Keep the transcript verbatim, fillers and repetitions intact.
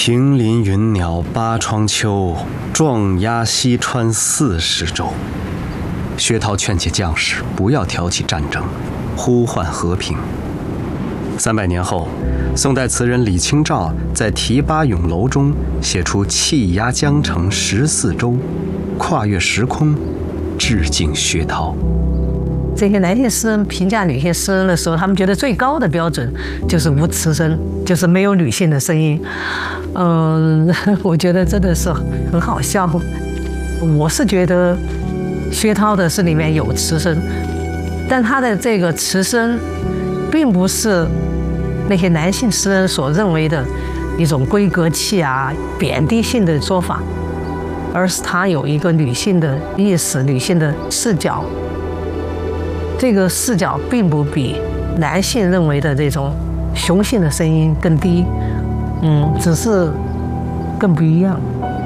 平林云鸟八窗秋，壮鸭西川四十州。薛涛劝诫将士不要挑起战争，呼唤和平。三百年后，宋代词人李清照在《题八咏楼》中写出气压江城十四州，跨越时空，致敬薛涛。 这些男性诗人评价女性诗人的时候，他们觉得最高的标准就是无词声，就是没有女性的声音。嗯，我觉得真的是很好笑。我是觉得薛涛的诗里面有词声，但他的这个词声并不是那些男性诗人所认为的一种闺阁气啊、贬低性的说法，而是他有一个女性的意识、女性的视角。这个视角并不比男性认为的这种雄性的声音更低，嗯，只是更不一样。